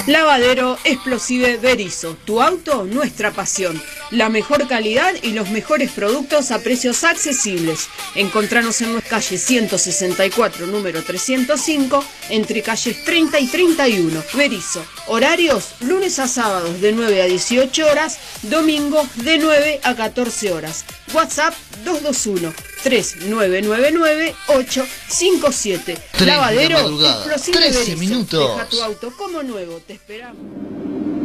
Lavadero Explosive Berisso, tu auto, nuestra pasión. La mejor calidad y los mejores productos a precios accesibles. Encontranos en nuestra calle 164, número 305, entre calles 30 y 31. Berisso. Horarios, lunes a sábados de 9 a 18 horas, domingos de 9 a 14 horas. WhatsApp 221-3999-857. Lavadero Explosive Berisso. minutos. Deja tu auto como nuevo, te esperamos.